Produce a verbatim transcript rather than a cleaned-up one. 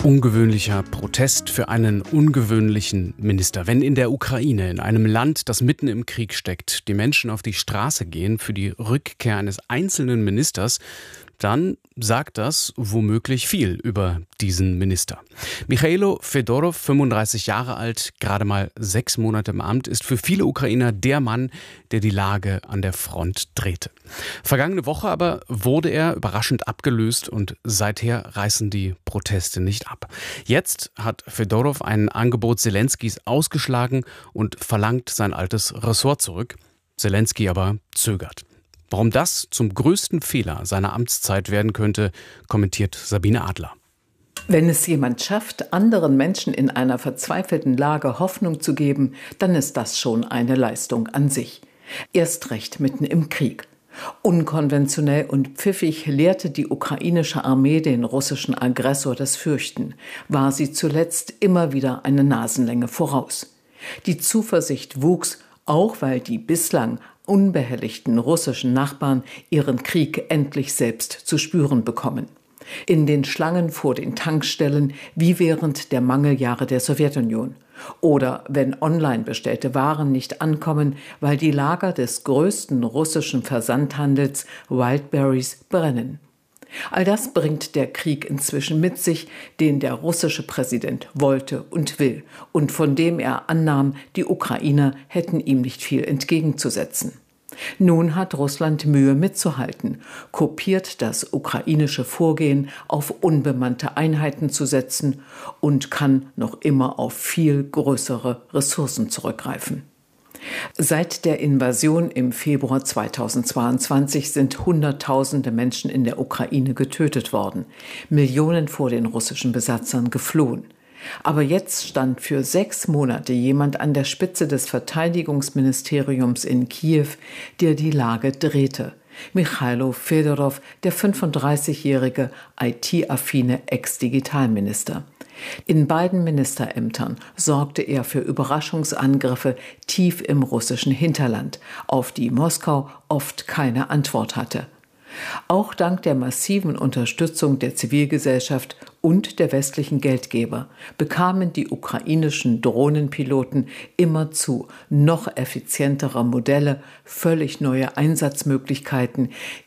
Ungewöhnlicher Protest für einen ungewöhnlichen Minister. Wenn in der Ukraine, in einem Land, das mitten im Krieg steckt, die Menschen auf die Straße gehen für die Rückkehr eines einzelnen Ministers, dann sagt das womöglich viel über diesen Minister. Michailo Fedorow, fünfunddreißig Jahre alt, gerade mal sechs Monate im Amt, ist für viele Ukrainer der Mann, der die Lage an der Front drehte. Vergangene Woche aber wurde er überraschend abgelöst und seither reißen die Proteste nicht ab. Jetzt hat Fedorow ein Angebot Selenskys ausgeschlagen und verlangt sein altes Ressort zurück. Selensky aber zögert. Warum das zum größten Fehler seiner Amtszeit werden könnte, kommentiert Sabine Adler. Wenn es jemand schafft, anderen Menschen in einer verzweifelten Lage Hoffnung zu geben, dann ist das schon eine Leistung an sich. Erst recht mitten im Krieg. Unkonventionell und pfiffig lehrte die ukrainische Armee den russischen Aggressor das Fürchten, war sie zuletzt immer wieder eine Nasenlänge voraus. Die Zuversicht wuchs, auch weil die bislang unbehelligten russischen Nachbarn ihren Krieg endlich selbst zu spüren bekommen. In den Schlangen vor den Tankstellen wie während der Mangeljahre der Sowjetunion. Oder wenn online bestellte Waren nicht ankommen, weil die Lager des größten russischen Versandhandels Wildberries brennen. All das bringt der Krieg inzwischen mit sich, den der russische Präsident wollte und will und von dem er annahm, die Ukrainer hätten ihm nicht viel entgegenzusetzen. Nun hat Russland Mühe mitzuhalten, kopiert das ukrainische Vorgehen, auf unbemannte Einheiten zu setzen und kann noch immer auf viel größere Ressourcen zurückgreifen. Seit der Invasion im Februar zweitausendzweiundzwanzig sind Hunderttausende Menschen in der Ukraine getötet worden, Millionen vor den russischen Besatzern geflohen. Aber jetzt stand für sechs Monate jemand an der Spitze des Verteidigungsministeriums in Kiew, der die Lage drehte. Michailo Fedorow, der fünfunddreißigjährige I T-affine Ex-Digitalminister. In beiden Ministerämtern sorgte er für Überraschungsangriffe tief im russischen Hinterland, auf die Moskau oft keine Antwort hatte. Auch dank der massiven Unterstützung der Zivilgesellschaft und der westlichen Geldgeber bekamen die ukrainischen Drohnenpiloten immerzu noch effizientere Modelle, völlig neue Einsatzmöglichkeiten,